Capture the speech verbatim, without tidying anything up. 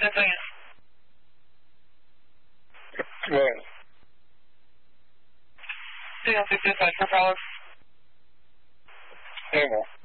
Definitely. Good. Signal six two five, for follow. Signal.